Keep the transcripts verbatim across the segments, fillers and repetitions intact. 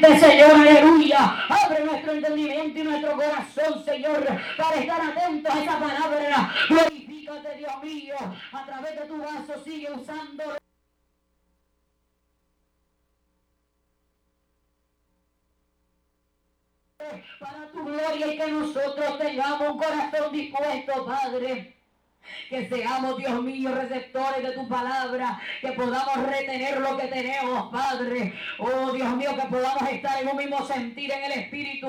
mente, Señor, aleluya. Abre nuestro entendimiento y nuestro corazón, Señor, para estar atentos a esa palabra. Glorifícate, Dios mío, a través de tu vaso, sigue usándolo. Para tu gloria y que nosotros tengamos un corazón dispuesto, Padre. Que seamos, Dios mío, receptores de tu palabra, que podamos retener lo que tenemos, Padre. Oh, Dios mío, que podamos estar en un mismo sentir en el Espíritu.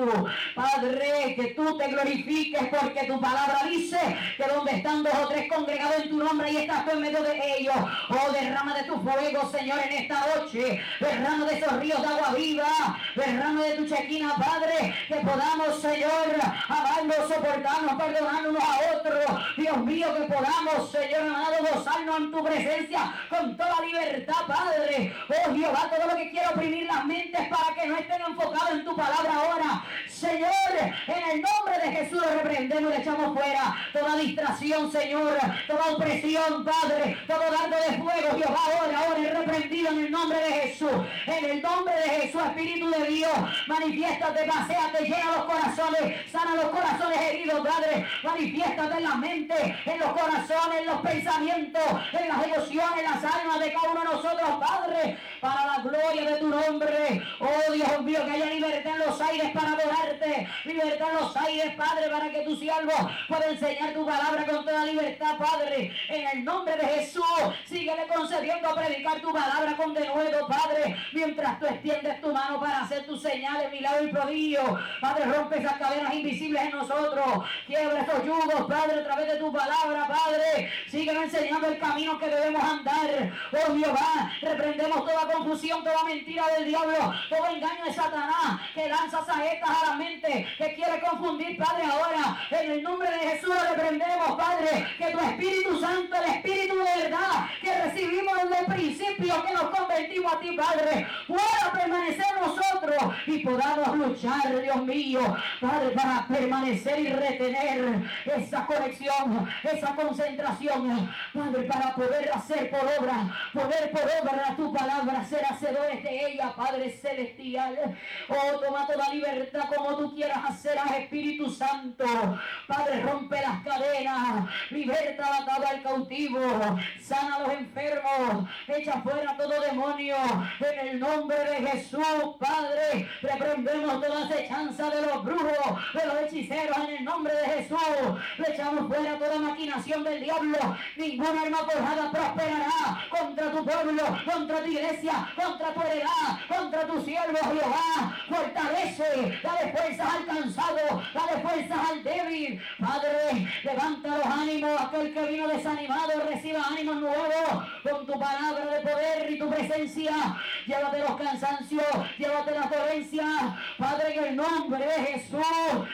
Padre, que tú te glorifiques porque tu palabra dice que donde están dos o tres congregados en tu nombre, ahí estás tú en medio de ellos. Oh, derrama de tu fuego, Señor, en esta noche. Derrama de esos ríos de agua viva. Derrama de tu chequina, Padre, que podamos, Señor, amarnos, soportarnos, perdonarnos unos a otros. Dios mío, que podamos, Señor amado, gozarnos en tu presencia con toda libertad, Padre. Oh Jehová, todo lo que quiero oprimir las mentes para que no estén enfocados en tu palabra ahora. Señor, en el nombre de Jesús lo reprendemos y le echamos fuera toda distracción, Señor, toda opresión, Padre, todo dardo de fuego, Jehová, ahora, ahora es reprendido en el nombre de Jesús. En el nombre de Jesús, Espíritu de Dios, manifiéstate, paséate, llena los corazones, sana los corazones heridos, Padre, manifiéstate en la mente, en los corazones, en los pensamientos, en las emociones, en las almas de cada uno de nosotros, Padre, para la gloria de tu nombre. Oh Dios mío, que haya libertad en los aires para adorarte, libertad en los aires, Padre, para que tu siervo pueda enseñar tu palabra con toda libertad, Padre, en el nombre de Jesús. Síguele concediendo a predicar tu palabra con denuedo, Padre, mientras tú extiendes tu mano para hacer tus señales, milagros y prodigios. Padre, rompe esas cadenas invisibles en nosotros, quiebra esos yugos, Padre, a través de tu palabra, Padre. Síguenos enseñando el camino que debemos andar. Oh Jehová, reprendemos toda confusión, toda mentira del diablo, todo engaño de Satanás que lanza saetas a la mente, que quiere confundir, Padre, ahora. En el nombre de Jesús lo reprendemos, Padre, que tu Espíritu Santo, el Espíritu de verdad que recibimos desde el principio, que nos convertimos a ti, Padre, pueda permanecer en nosotros y podamos luchar, Dios mío, Padre, para permanecer y retener esa conexión, esa concentración, Padre, para poder hacer por obra, poder por obra tu palabra, ser hacedores de ella, Padre celestial. Oh, toma toda libertad como tú quieras hacer, a Espíritu Santo. Padre, rompe las cadenas, liberta al atado al cautivo, sana a los enfermos, echa fuera todo demonio, en el nombre de Jesús, Padre. Reprendemos toda acechanza de los brujos, de los hechiceros, en el nombre de Jesús. Le echamos fuera toda maquinación del diablo. Ninguna arma forjada prosperará contra tu pueblo, contra tu iglesia, contra tu heredad, contra tu siervo, Jehová. Fortalece, dale fuerzas al cansado, dale fuerzas al débil. Padre, levanta los ánimos, aquel que vino desanimado reciba ánimos nuevos con tu palabra de poder y tu presencia. Llévate los cansancios, llévate las dolencias, Padre, en el nombre de Jesús.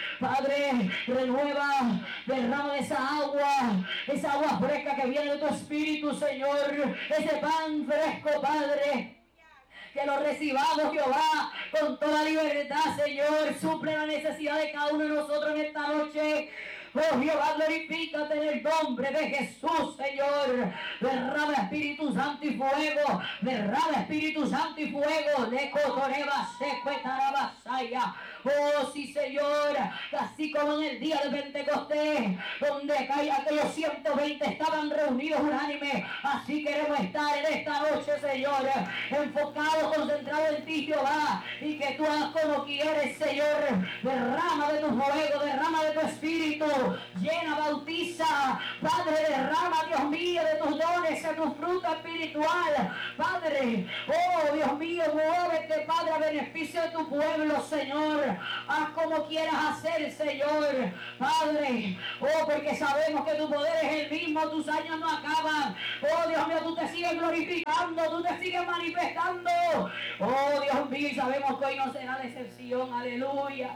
Padre, renueva, derrama de esa agua, esa agua fresca que viene de tu Espíritu, Señor, ese pan fresco, Padre, que lo recibamos, Jehová, con toda libertad, Señor. Suple la necesidad de cada uno de nosotros en esta noche. Oh Jehová, glorifícate en el nombre de Jesús, Señor. Derrama Espíritu Santo y fuego, derrama Espíritu Santo y fuego. Le cotoreba seco etarabasaya. Oh sí, Señor, así como en el día de Pentecostés, donde aquellos ciento veinte estaban reunidos unánimes, así queremos estar en esta noche, Señor, enfocados, concentrados en ti, Jehová, y que tú hagas como quieres, Señor. Derrama de tu fuego, derrama de tu Espíritu, llena, bautiza, Padre, derrama, Dios mío, de tus dones, de tu fruto espiritual, Padre. Oh Dios mío, muévete, Padre, a beneficio de tu pueblo, Señor. Haz como quieras hacer, Señor, Padre. Oh, porque sabemos que tu poder es el mismo, tus años no acaban. Oh Dios mío, tú te sigues glorificando, tú te sigues manifestando. Oh Dios mío, y sabemos que hoy no será la excepción, aleluya.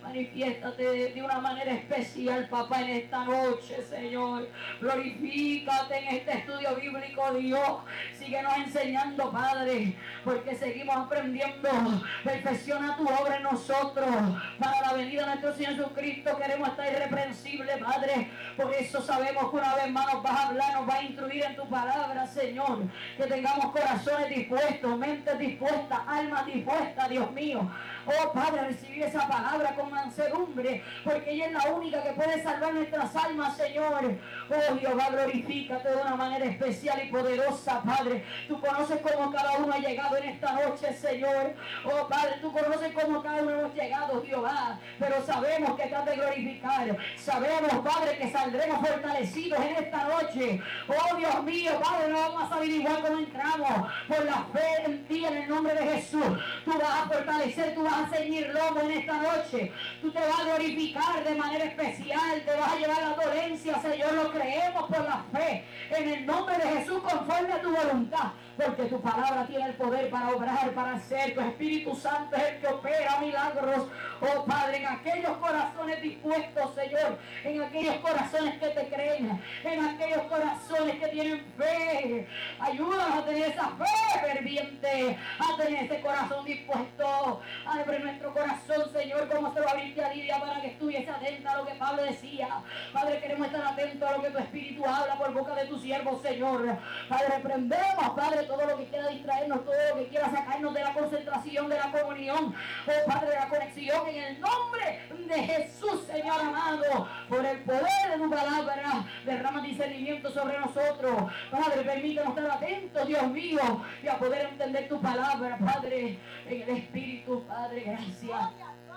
Manifiéstate de una manera especial, papá, en esta noche, Señor. Glorifícate en este estudio bíblico, Dios. Síguenos enseñando, Padre, porque seguimos aprendiendo. Perfecciona tu obra en nosotros. Para la venida de nuestro Señor Jesucristo queremos estar irreprensibles, Padre. Por eso sabemos que una vez más nos vas a hablar, nos vas a instruir en tu palabra, Señor. Que tengamos corazones dispuestos, mentes dispuestas, almas dispuestas, Dios mío. Oh, Padre, recibir esa palabra con mansedumbre, porque ella es la única que puede salvar nuestras almas, Señor. Oh, Jehová, glorifícate de una manera especial y poderosa, Padre. Tú conoces cómo cada uno ha llegado en esta noche, Señor. Oh, Padre, tú conoces cómo cada uno hemos llegado, Jehová. Pero sabemos que te has de glorificar. Sabemos, Padre, que saldremos fortalecidos en esta noche. Oh, Dios mío, Padre, no vamos a salir igual como entramos. Por la fe en ti, en el nombre de Jesús. Tú vas a fortalecer, tú vas a ceñir lomo en esta noche. Tú te vas a glorificar de manera especial. Te vas a llevar la dolencia, Señor. Lo creemos por la fe. En el nombre de Jesús, conforme a tu voluntad. Porque tu palabra tiene el poder para obrar, para hacer. Tu Espíritu Santo es el que opera milagros. Oh, Padre, en aquellos corazones dispuestos, Señor. En aquellos corazones que te creen. En aquellos corazones que tienen fe. Ayúdanos a tener esa fe ferviente. A tener ese corazón dispuesto. Abre nuestro corazón, Señor, como se lo abriste a Lidia para que estuviese atenta a lo que Pablo decía. Padre, queremos estar atentos a lo que tu Espíritu habla por boca de tu siervo, Señor. Padre, reprendemos, Padre, todo lo que quiera distraernos, todo lo que quiera sacarnos de la concentración, de la comunión, oh Padre, de la conexión, en el nombre de Jesús, Señor amado, por el poder de tu palabra, derrama discernimiento sobre nosotros. Padre, permítanos estar atentos, Dios mío, y a poder entender tu palabra, Padre, en el Espíritu. Padre, gracias,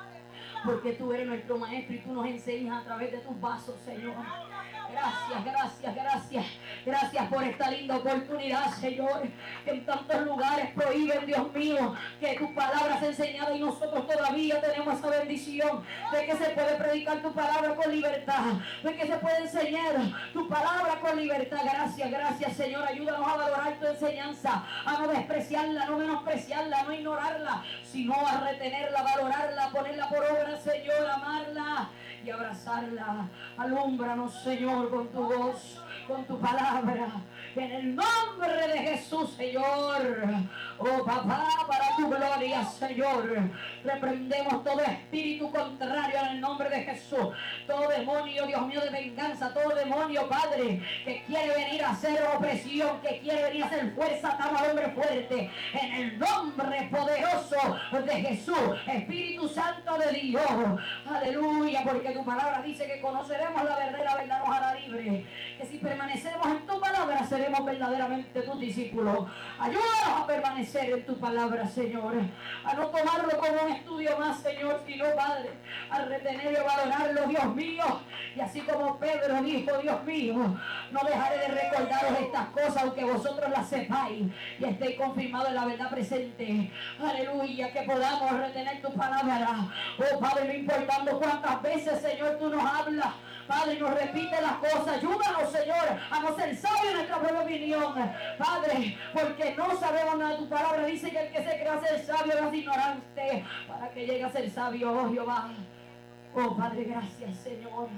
porque tú eres nuestro maestro y tú nos enseñas a través de tus vasos, Señor. Gracias, gracias, gracias. Gracias por esta linda oportunidad, Señor. Que en tantos lugares prohíben, Dios mío, que tu palabra sea enseñada y nosotros todavía tenemos esa bendición de que se puede predicar tu palabra con libertad, de que se puede enseñar tu palabra con libertad. Gracias, gracias, Señor. Ayúdanos a valorar tu enseñanza, a no despreciarla, no menospreciarla, no ignorarla, sino a retenerla, valorarla, ponerla por obra, Señor, amarla y abrazarla. Alúmbranos, Señor, con tu voz, con tu palabra, en el nombre de Jesús, Señor. Oh, papá, para tu gloria, Señor. Reprendemos todo espíritu contrario en el nombre de Jesús. Todo demonio, Dios mío, de venganza, todo demonio, Padre, que quiere venir a hacer opresión, que quiere venir a hacer fuerza, atamos al hombre fuerte, en el nombre poderoso de Jesús. Espíritu Santo de Dios, aleluya, porque tu palabra dice que conoceremos la verdad y la verdad nos hará libre. Que si permanecemos en tu palabra seremos verdaderamente tus discípulos. Ayúdanos a permanecer en tu palabra, Señor, a no tomarlo como un estudio más, Señor, sino, Padre, a retener y a valorarlo, Dios mío. Y así como Pedro dijo, Dios mío, no dejaré de recordaros estas cosas aunque vosotros las sepáis y estéis confirmados en la verdad presente. Aleluya, que podamos retener tu palabra. Oh, Padre, no importando cuántas veces, Señor, tú nos hablas, Padre, nos repite las cosas. Ayúdanos, Señor, a no ser sabios en nuestra propia opinión, Padre, porque no sabemos nada de tu palabra. Dice que el que se crea ser sabio es ignorante para que llegue a ser sabio, oh Jehová. Oh, Padre, gracias, Señor,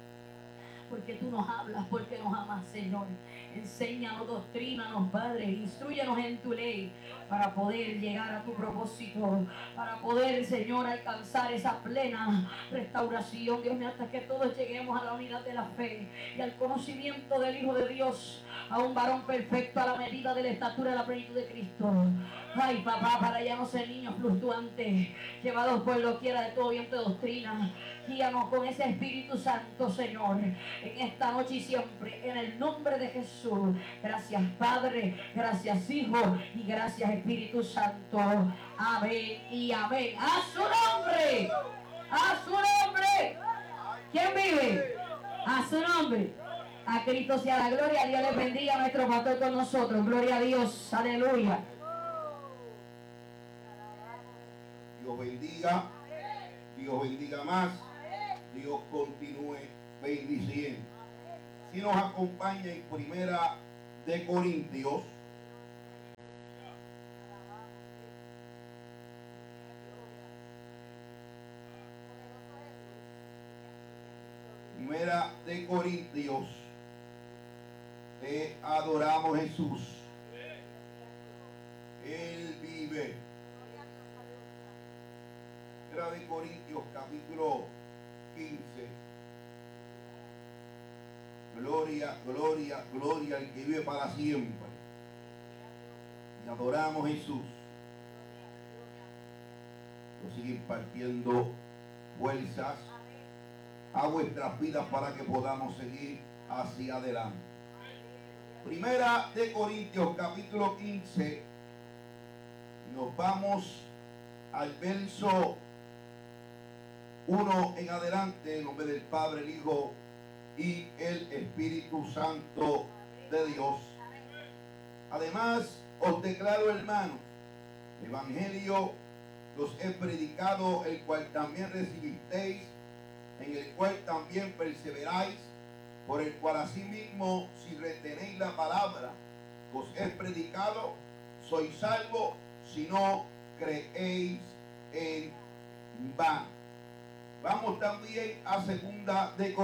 porque tú nos hablas, porque nos amas, Señor. Enséñanos, doctrínanos, Padre, instruyenos en tu ley para poder llegar a tu propósito, para poder, Señor, alcanzar esa plena restauración, Dios mío, hasta que todos lleguemos a la unidad de la fe y al conocimiento del Hijo de Dios, a un varón perfecto a la medida de la estatura de la plenitud de Cristo. Ay, papá, para ya no ser niños fluctuantes, llevados por doquiera de todo viento de doctrina. Guíanos con ese Espíritu Santo, Señor, en esta noche y siempre, en el nombre de Jesús. Gracias, Padre, gracias, Hijo, y gracias, Espíritu Santo. Amén y amén. ¡A su nombre! ¡A su nombre! ¿Quién vive? ¡A su nombre! A Cristo sea la gloria. Dios les bendiga a nuestro pastor con nosotros. Gloria a Dios. Aleluya. Dios bendiga. Dios bendiga más. Dios continúe bendiciendo. Si nos acompaña en Primera de Corintios, Primera de Corintios. Te adoramos, Jesús. Él vive. Primera de Corintios, capítulo quince. Gloria, gloria, gloria al que vive para siempre. Y adoramos, Jesús. Nos sigue impartiendo fuerzas a vuestras vidas para que podamos seguir hacia adelante. Primera de Corintios, capítulo quince. Nos vamos al verso uno en adelante, en nombre del Padre, el Hijo y el Espíritu Santo de Dios. Además, os declaro, hermanos, el Evangelio que os he predicado, el cual también recibisteis, en el cual también perseveráis, por el cual asimismo, si retenéis la palabra que os he predicado, sois salvos, si no creéis en vano. Vamos también a segunda de